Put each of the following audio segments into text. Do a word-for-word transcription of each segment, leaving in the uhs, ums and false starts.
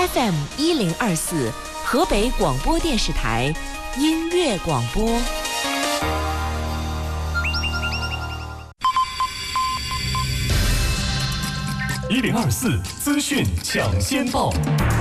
F M 一零二四，河北广播电视台音乐广播。 一零二四资讯抢先报。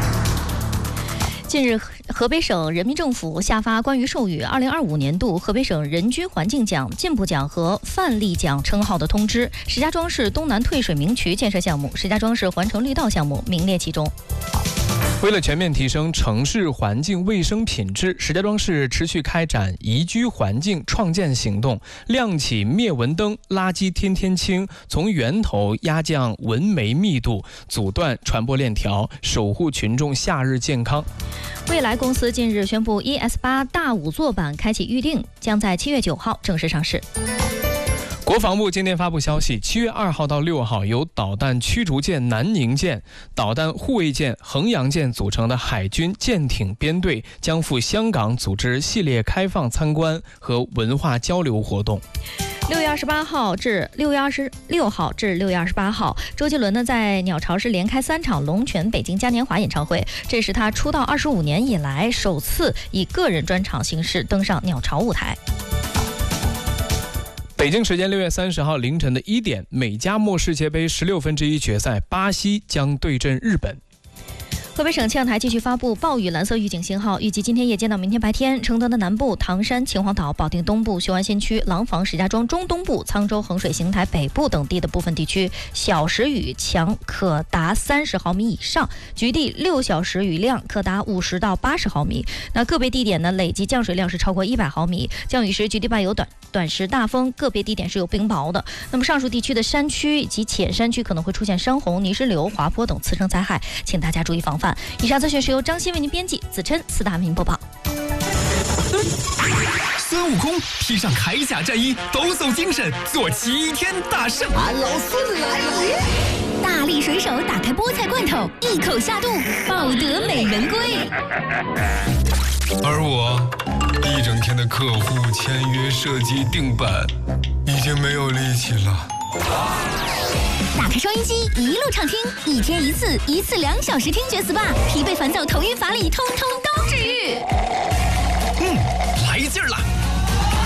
近日，河北省人民政府下发关于授予二零二五年度河北省人居环境奖、进步奖和范例奖称号的通知，石家庄市东南退水明渠建设项目、石家庄市环城绿道项目名列其中。 为了全面提升城市环境卫生品质，石家庄市持续开展宜居环境创建行动，亮起灭蚊灯，垃圾天天清，从源头压降蚊媒密度，阻断传播链条，守护群众夏日健康。 蔚来公司近日宣布 E S 八 大五座版开启预定，将在七月九号正式上市。 国防部今天发布消息，七月二号到六号，由导弹驱逐舰南宁舰、导弹护卫舰衡阳舰组成的海军舰艇编队将赴香港组织系列开放参观和文化交流活动。 六月二十八号至六月二十六号至六月二十八号，周杰伦呢在鸟巢是连开三场龙泉北京嘉年华演唱会，这是他出道二十五年以来首次以个人专场形式登上鸟巢舞台。 北京时间六月三十号凌晨的一点，美加墨世界杯十六分之一决赛，巴西将对阵日本。 河北省气象台继续发布暴雨蓝色预警信号，预计今天夜间到明天白天，承德的南部、唐山、秦皇岛、保定东部、雄安新区、廊坊、石家庄中东部、沧州、衡水、邢台北部等地的部分地区小时雨强可达三十毫米以上，局地六小时雨量可达五十到八十毫米。那个别地点呢，累计降水量是超过一百毫米，降雨时局地伴有短短时大风，个别地点是有冰雹的。那么上述地区的山区以及浅山区可能会出现山洪、泥石流、滑坡等次生灾害，请大家注意防范。以上资讯是由张鑫为您编辑，子琛四大为您播报。 孙悟空披上铠甲战衣，抖擞精神，做齐天大圣。 俺老孙来了！ 大力水手打开菠菜罐头，一口下肚，抱得美人归。 而我一整天的客户签约、设计、定版，已经没有力气了。 打开收音机，一路畅听，一天一次，一次两小时听觉 S P A， 疲惫烦躁、头晕乏力，通通都治愈。 嗯，来劲儿了！